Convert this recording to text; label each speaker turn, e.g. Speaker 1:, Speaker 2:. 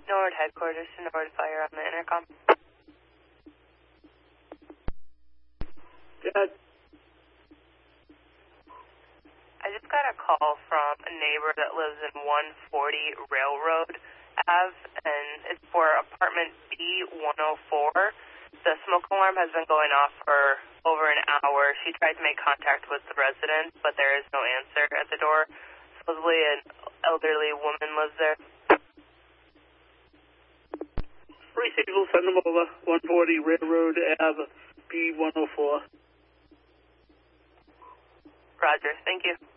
Speaker 1: Nord headquarters to Nord Fire on the intercom.
Speaker 2: Good.
Speaker 1: I just got a call from a neighbor that lives in 140 Railroad Ave, and it's for apartment B104. The smoke alarm has been going off for over an hour. She tried to make contact with the resident, but there is no answer at the door. Supposedly an elderly woman lives there.
Speaker 2: Receive, send them over. 140 Railroad Ave, B104.
Speaker 1: Roger, thank you.